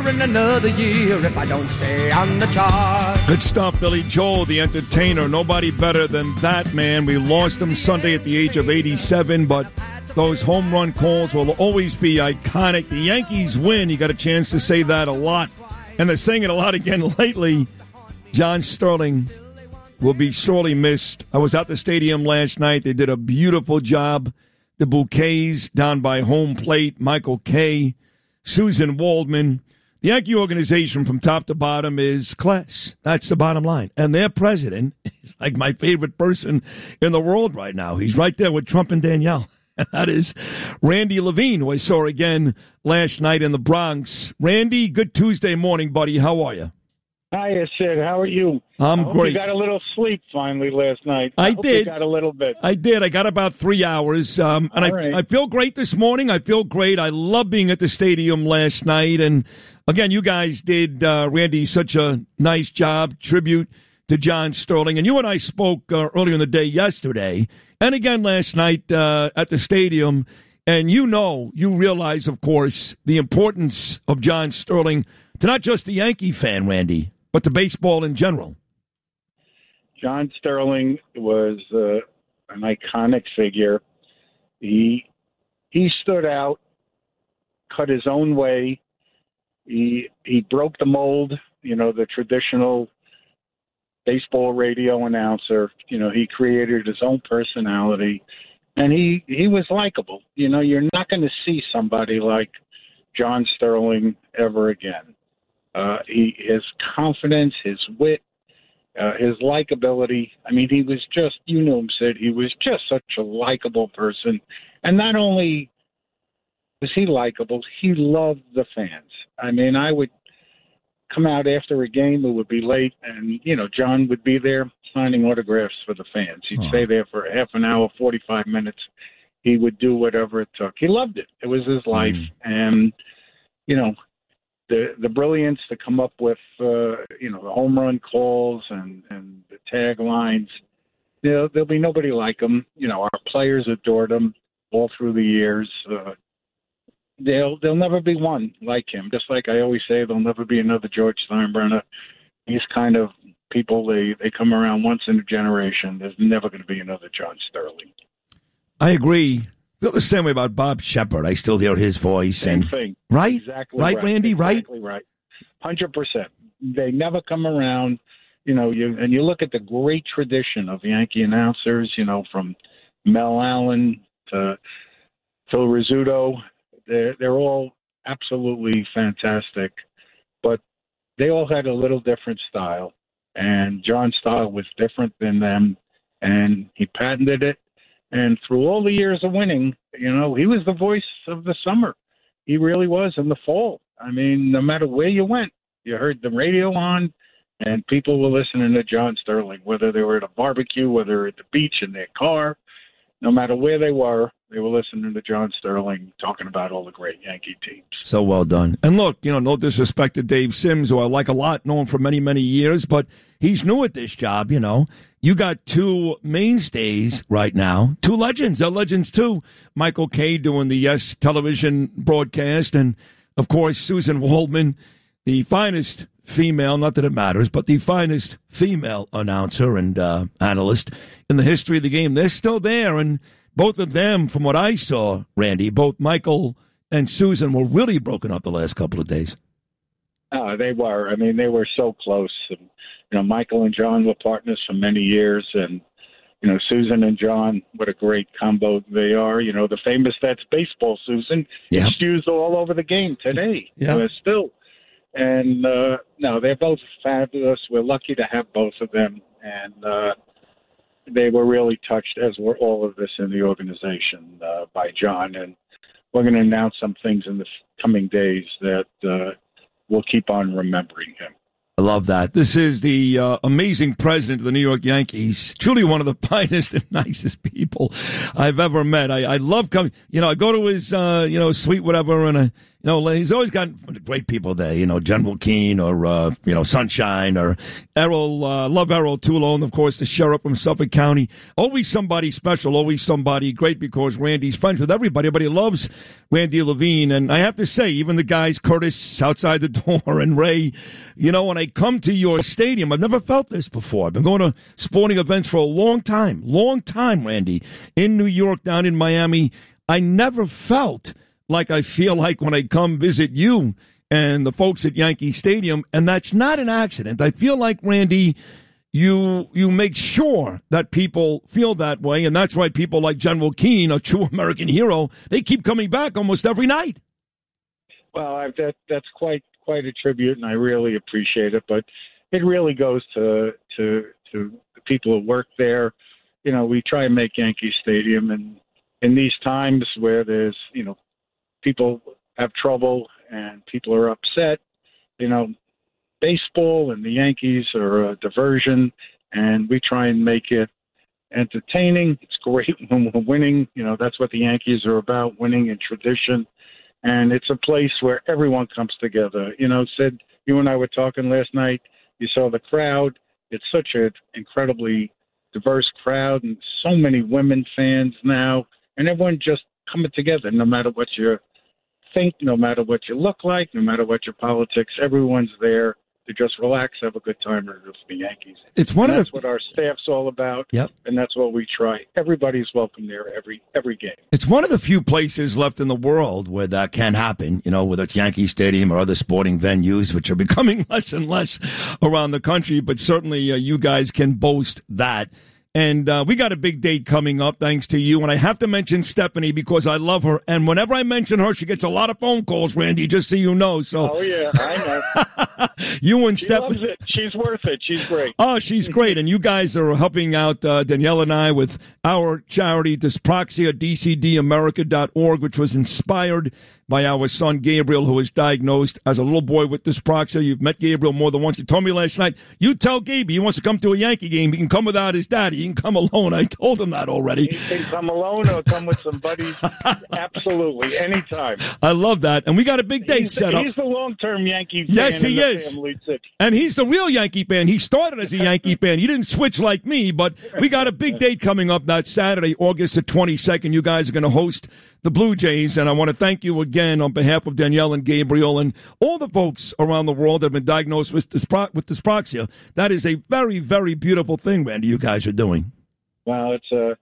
in another year if I don't stay on the chart. Good stuff, Billy Joel, the entertainer. Nobody better than that man. We lost him Sunday at the age of 87, but those home run calls will always be iconic. The Yankees win. You got a chance to say that a lot. And they're saying it a lot again lately. John Sterling will be sorely missed. I was at the stadium last night. They did a beautiful job. The bouquets down by home plate. Michael Kay, Susan Waldman. The Yankee organization from top to bottom is class. That's the bottom line. And their president is like my favorite person in the world right now. He's right there with Trump and Danielle. That is Randy Levine, who I saw again last night in the Bronx. Randy, good Tuesday morning, buddy. How are you? Hiya, Sid. How are you? I'm great. You got a little sleep finally last night. I did. You got a little bit. I did. I got about 3 hours. I feel great this morning. I feel great. I love being at the stadium last night. And, again, you guys did, Randy, such a nice job. Tribute to John Sterling. And you and I spoke earlier in the day yesterday and again last night at the stadium. And you realize, of course, the importance of John Sterling to not just the Yankee fan, Randy, but to baseball in general. John Sterling was an iconic figure. He stood out, cut his own way. He broke the mold, the traditional baseball radio announcer. He created his own personality, and he was likable. You're not going to see somebody like John Sterling ever again. His confidence, his wit, his likability. I mean, he was just, you knew him, Sid. He was just such a likable person. And not only was he likable, he loved the fans. I mean, I would come out after a game, it would be late, and, John would be there signing autographs for the fans. He'd stay there for half an hour, 45 minutes. He would do whatever it took. He loved it. It was his life. And, the brilliance to come up with, the home run calls and the taglines. There'll be nobody like him. Our players adored him all through the years. There'll never be one like him. Just like I always say, there'll never be another George Steinbrenner. These kind of people, they come around once in a generation. There's never going to be another John Sterling. I agree. I feel the same way about Bob Shepard. I still hear his voice. Same thing. Right? Exactly right, Randy? Exactly right. 100%. They never come around. You look at the great tradition of Yankee announcers, from Mel Allen to Phil Rizzuto. They're all absolutely fantastic, but they all had a little different style, and John's style was different than them, and he patented it. And through all the years of winning, he was the voice of the summer. He really was in the fall. I mean, no matter where you went, you heard the radio on, and people were listening to John Sterling, whether they were at a barbecue, whether they were at the beach in their car. No matter where they were listening to John Sterling talking about all the great Yankee teams. So well done. And look, no disrespect to Dave Sims, who I like a lot, know him for many, many years, but he's new at this job, You got two mainstays right now, two legends. They're legends, too. Michael Kay doing the Yes television broadcast, and, of course, Susan Waldman, the finest female, not that it matters, but the finest female announcer and analyst in the history of the game. They're still there, and both of them, from what I saw, Randy, both Michael and Susan were really broken up the last couple of days. They were. I mean, they were so close. And, Michael and John were partners for many years, and, Susan and John, what a great combo they are. The famous That's Baseball Susan. Yeah. It's used all over the game today. Yeah. Still. And, no, they're both fabulous. We're lucky to have both of them. And they were really touched, as were all of us in the organization, by John. And we're going to announce some things in the coming days that we'll keep on remembering him. I love that. This is the amazing president of the New York Yankees. Truly one of the finest and nicest people I've ever met. I love coming. I go to his, suite, whatever, and He's always got great people there, General Keane or, Sunshine or Errol, love Errol Toulon, of course, the sheriff from Suffolk County. Always somebody special, always somebody great because Randy's friends with everybody. Everybody loves Randy Levine. And I have to say, even the guys, Curtis outside the door and Ray, when I come to your stadium, I've never felt this before. I've been going to sporting events for a long time, Randy, in New York, down in Miami. I never felt like I feel like when I come visit you and the folks at Yankee Stadium, and that's not an accident. I feel like, Randy, you make sure that people feel that way, and that's why people like General Keane, a true American hero, they keep coming back almost every night. Well, that's quite a tribute, and I really appreciate it, but it really goes to the people who work there. We try and make Yankee Stadium, and in these times where there's, people have trouble and people are upset, baseball and the Yankees are a diversion, and we try and make it entertaining. It's great when we're winning. That's what the Yankees are about, winning and tradition. And it's a place where everyone comes together. Sid, you and I were talking last night. You saw the crowd. It's such an incredibly diverse crowd and so many women fans now. And everyone just coming together, no matter what you think, no matter what you look like, no matter what your politics, everyone's there to just relax, have a good time, and root for the Yankees. That's what our staff's all about. Yep. And that's what we try. Everybody's welcome there every game. It's one of the few places left in the world where that can happen, whether it's Yankee Stadium or other sporting venues, which are becoming less and less around the country, but certainly you guys can boast that. And we got a big date coming up, thanks to you. And I have to mention Stephanie because I love her. And whenever I mention her, she gets a lot of phone calls, Randy, just so you know. So, oh, yeah, I know. You and she Stephanie. Loves it. She's worth it. She's great. Oh, she's great. And you guys are helping out Danielle and I with our charity, Dyspraxia, dcdamerica.org, which was inspired by our son Gabriel, who was diagnosed as a little boy with dyspraxia. You've met Gabriel more than once. You told me last night, you tell Gabe he wants to come to a Yankee game. He can come without his daddy. He can come alone. I told him that already. He can come alone or come with some buddies. Absolutely. Anytime. I love that. And we got a big date set up. He's the long-term Yankee fan. Yes, he is. And he's the real Yankee fan. He started as a Yankee fan. He didn't switch like me, but we got a big date coming up that Saturday, August the 22nd. You guys are going to host the Blue Jays, and I want to thank you again on behalf of Danielle and Gabriel and all the folks around the world that have been diagnosed with dyspraxia. That is a very, very beautiful thing, Randy, you guys are doing. Well,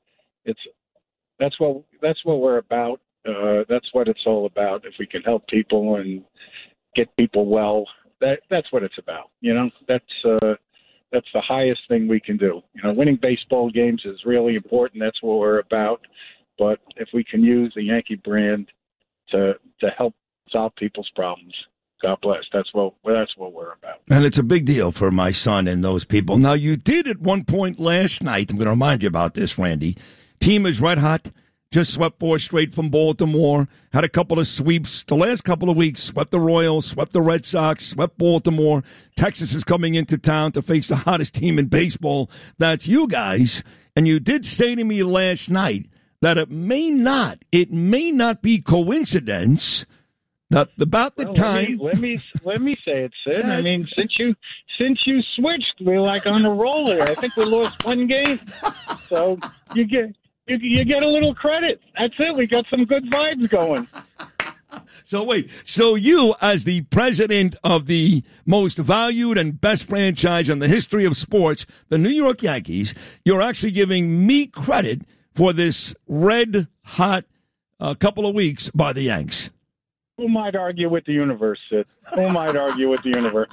that's what we're about. That's what it's all about. If we can help people and get people well, that's what it's about. That's the highest thing we can do. Winning baseball games is really important. That's what we're about. But if we can use the Yankee brand to help solve people's problems, God bless. That's what we're about. And it's a big deal for my son and those people. Now, you did at one point last night, I'm going to remind you about this, Randy. Team is red hot. Just swept 4 straight from Baltimore. Had a couple of sweeps the last couple of weeks. Swept the Royals, swept the Red Sox, swept Baltimore. Texas is coming into town to face the hottest team in baseball. That's you guys. And you did say to me last night that it may not be coincidence that about the time. Let me say it, Sid. I mean, since you switched, we're like on a roll here. I think we lost one game, so you get a little credit. That's it. We got some good vibes going. So wait, so you as the president of the most valued and best franchise in the history of sports, the New York Yankees, you're actually giving me credit for this red-hot couple of weeks by the Yanks. Who might argue with the universe, Sid? Who might argue with the universe?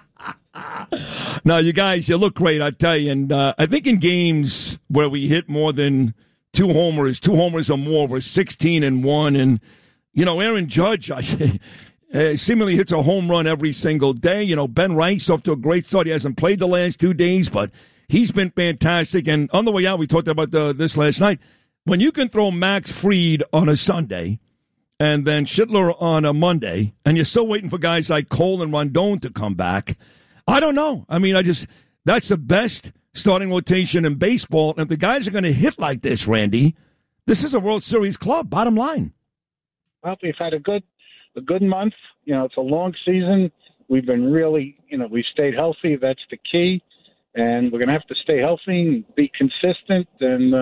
Now, you guys, you look great, I tell you. And I think in games where we hit more than two homers or more, we're 16-1. And, Aaron Judge seemingly hits a home run every single day. Ben Rice off to a great start. He hasn't played the last 2 days, but he's been fantastic. And on the way out, we talked about this last night. When you can throw Max Fried on a Sunday and then Schindler on a Monday, and you're still waiting for guys like Cole and Rondon to come back, I don't know. I mean, that's the best starting rotation in baseball. And if the guys are going to hit like this, Randy, this is a World Series club, bottom line. Well, we've had a good a good month. It's a long season. We've been really, we've stayed healthy. That's the key. And we're going to have to stay healthy and be consistent. And,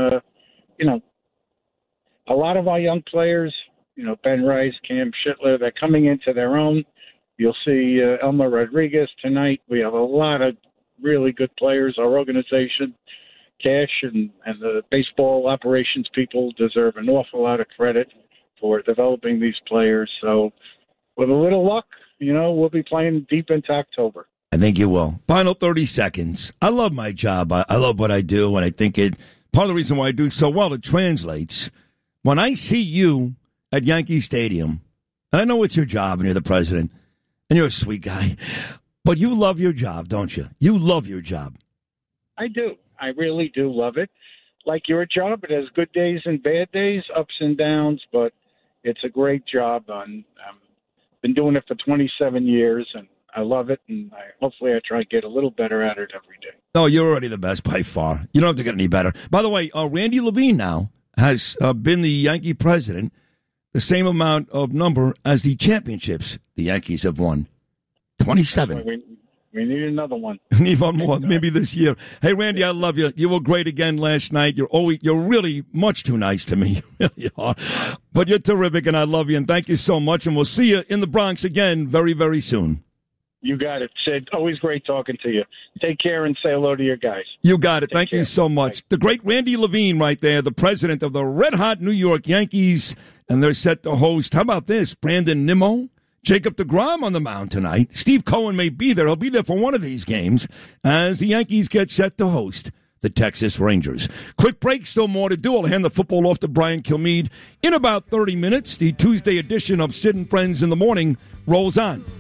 a lot of our young players, Ben Rice, Cam Schittler, they're coming into their own. You'll see Elmer Rodriguez tonight. We have a lot of really good players. Our organization, Cash and the baseball operations people deserve an awful lot of credit for developing these players. So with a little luck, we'll be playing deep into October. I think you will. Final 30 seconds. I love my job. I love what I do, and I think part of the reason why I do so well, it translates. When I see you at Yankee Stadium, and I know it's your job and you're the president, and you're a sweet guy, but you love your job, don't you? You love your job. I do. I really do love it. Like your job, it has good days and bad days, ups and downs, but it's a great job. I've been doing it for 27 years, and I love it, and hopefully I try to get a little better at it every day. No, you're already the best by far. You don't have to get any better. By the way, Randy Levine now has been the Yankee president, the same amount of number as the championships the Yankees have won. 27. We need another one. We need one more, maybe this year. Hey, Randy, I love you. You were great again last night. You're really much too nice to me. You are. But you're terrific, and I love you, and thank you so much. And we'll see you in the Bronx again very, very soon. You got it, Sid. Always great talking to you. Take care and say hello to your guys. You got it. Thank you so much. The great Randy Levine right there, the president of the red-hot New York Yankees, and they're set to host. How about this? Brandon Nimmo, Jacob deGrom on the mound tonight. Steve Cohen may be there. He'll be there for one of these games as the Yankees get set to host the Texas Rangers. Quick break, still more to do. I'll hand the football off to Brian Kilmeade in about 30 minutes. The Tuesday edition of Sid and Friends in the Morning rolls on.